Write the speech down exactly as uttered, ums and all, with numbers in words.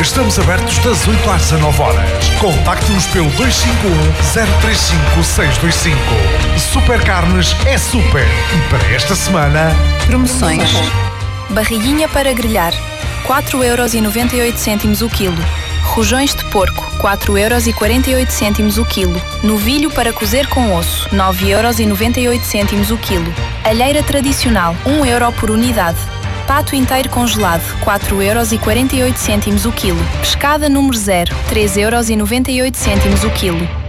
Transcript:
Estamos abertos das oito às dezanove horas. Contacte-nos pelo dois cinco um, zero três cinco, seis dois cinco. Super Carnes é super. E para esta semana... Promoções. Barriguinha para grelhar, quatro euros e noventa e oito cêntimos o quilo. Rojões de porco, quatro euros e quarenta e oito cêntimos o quilo. Novilho para cozer com osso, nove euros e noventa e oito cêntimos o quilo. Alheira tradicional, um euro por unidade. Pato inteiro congelado, quatro euros e quarenta e oito cêntimos o quilo. Pescada número zero, três euros e noventa e oito cêntimos o quilo.